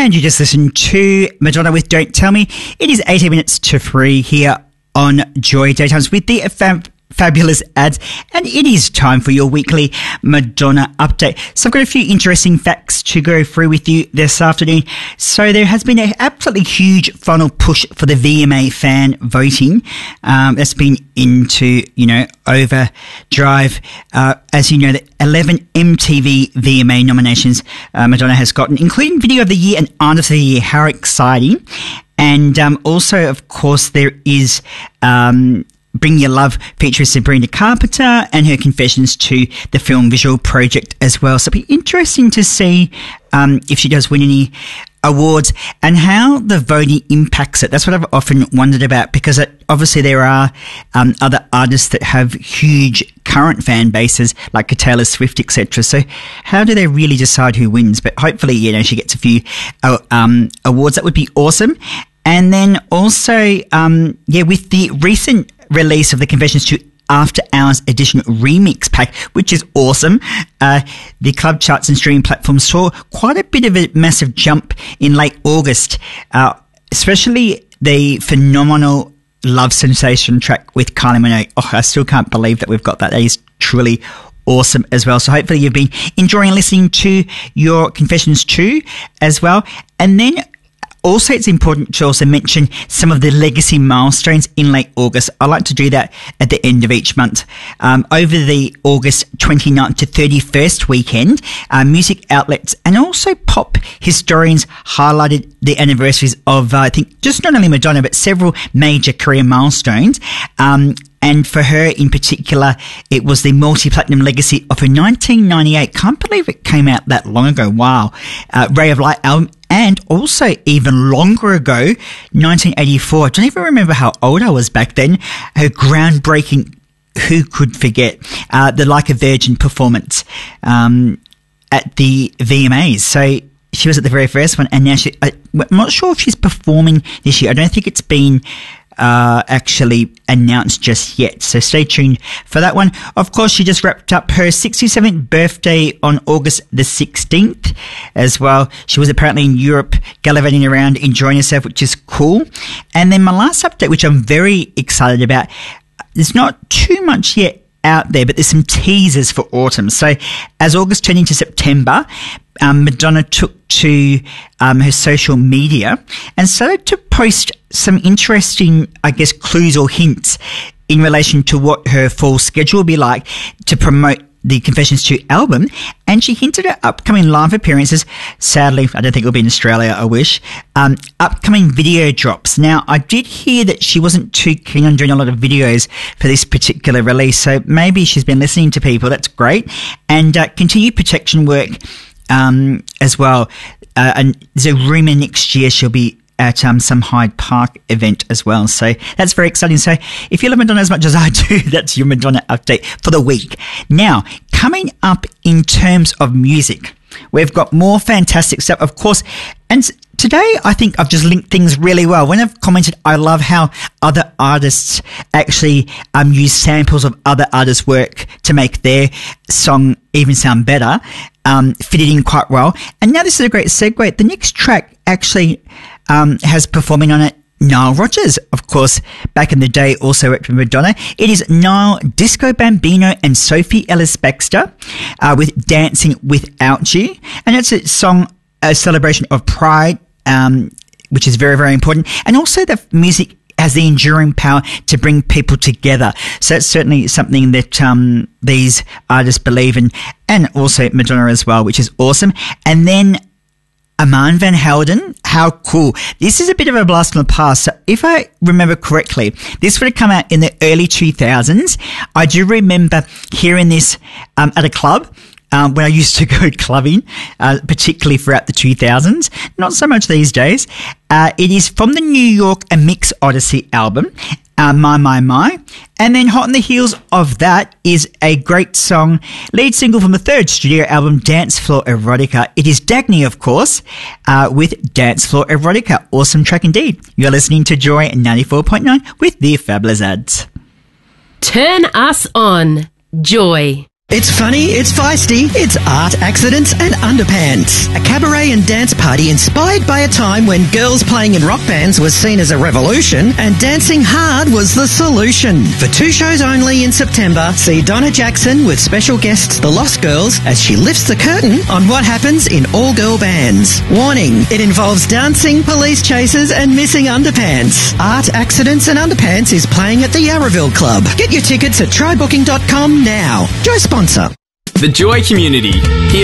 And you just listened to Madonna with Don't Tell Me. It is 18 minutes to 3 here on Joy Daytimes with the fabulous ads, and it is time for your weekly Madonna update. So I've got a few interesting facts to go through with you this afternoon. So there has been an absolutely huge final push for the VMA fan voting. That's been into, overdrive. As you know, the 11 MTV VMA nominations Madonna has gotten, including Video of the Year and Artist of the Year. How exciting. And also, of course, there is Bring Your Love featuring Sabrina Carpenter and her confessions to the film Visual Project as well. So it'll be interesting to see if she does win any awards and how the voting impacts it. That's what I've often wondered about, because obviously there are other artists that have huge current fan bases like Taylor Swift, etc. So how do they really decide who wins? But hopefully, she gets a few awards. That would be awesome. And then also, with the recent release of the Confessions to After Hours Edition remix pack, which is awesome, the club charts and streaming platforms saw quite a bit of a massive jump in late August, especially the phenomenal Love Sensation track with Kylie Minogue. Oh, I still can't believe that we've got that. That is truly awesome as well. So hopefully you've been enjoying listening to your Confessions too as well. And then also, it's important to also mention some of the legacy milestones in late August. I like to do that at the end of each month. Over the August 29th to 31st weekend, music outlets and also pop historians highlighted the anniversaries of, I think, just not only Madonna, but several major career milestones. And for her in particular, it was the multi-platinum legacy of her 1998. Can't believe it came out that long ago. Wow. Ray of Light album. And also even longer ago, 1984. I don't even remember how old I was back then. Her groundbreaking, who could forget, the Like a Virgin performance at the VMAs. So she was at the very first one, and now I'm not sure if she's performing this year. I don't think it's been actually announced just yet, so stay tuned for that one. Of course, she just wrapped up her 67th birthday on August the 16th as well. She was apparently in Europe gallivanting around enjoying herself, which is cool. And then my last update, which I'm very excited about, there's not too much yet out there, but there's some teasers for autumn. So as August turned into September, Madonna took to her social media and started to post some interesting, clues or hints in relation to what her fall schedule will be like to promote the Confessions 2 album. And she hinted at upcoming live appearances. Sadly, I don't think it'll be in Australia, I wish. Upcoming video drops. Now, I did hear that she wasn't too keen on doing a lot of videos for this particular release, so maybe she's been listening to people. That's great. And continued protection work as well. And there's a rumour next year she'll be at some Hyde Park event as well. So that's very exciting. So if you love Madonna as much as I do, that's your Madonna update for the week. Now, coming up in terms of music, we've got more fantastic stuff, of course. And today, I think I've just linked things really well. When I've commented, I love how other artists actually use samples of other artists' work to make their song even sound better, fitted in quite well. And now this is a great segue. The next track actually has performing on it Nile Rodgers, of course, back in the day, also worked with Madonna. It is Nile, Disco Bambino and Sophie Ellis-Bextor with Dancing Without You. And it's a song, a celebration of pride, which is very, very important. And also the music has the enduring power to bring people together. So it's certainly something that these artists believe in, and also Madonna as well, which is awesome. And then Armand Van Helden, how cool. This is a bit of a blast from the past. So if I remember correctly, this would have come out in the early 2000s. I do remember hearing this at a club when I used to go clubbing, particularly throughout the 2000s. Not so much these days. It is from the New York A Mix Odyssey album, My. And then hot on the heels of that is a great song, lead single from the third studio album, Dance Floor Erotica. It is Dagny, of course, with Dance Floor Erotica. Awesome track indeed. You're listening to Joy 94.9 with the fabulous ads. Turn us on, Joy. It's funny, it's feisty, it's art, accidents and underpants. A cabaret and dance party inspired by a time when girls playing in rock bands was seen as a revolution and dancing hard was the solution. For 2 shows only in September, see Donna Jackson with special guests The Lost Girls as she lifts the curtain on what happens in all-girl bands. Warning, it involves dancing, police chases and missing underpants. Art, Accidents and Underpants is playing at the Yarraville Club. Get your tickets at trybooking.com now. Joy sponsor. The Joy Community. Here